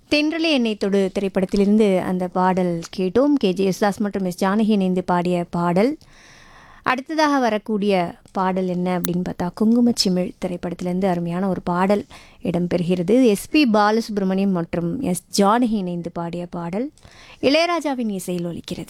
தென்றலே என்னை தொடு திரைப்படத்திலிருந்து அந்த பாடல் கேட்டோம். கேஜே யேசுதாஸ் மற்றும் எஸ் ஜானகி இணைந்து பாடிய பாடல். அடுத்ததாக வரக்கூடிய பாடல் என்ன அப்படின்னு பார்த்தா, குங்குமச்சிமிழ் திரைப்படத்திலிருந்து அருமையான ஒரு பாடல் இடம்பெறுகிறது. எஸ்பி பாலசுப்ரமணியம் மற்றும் எஸ் ஜானகி இணைந்து பாடிய பாடல் இளையராஜாவின் இசையில் ஒலிக்கிறது.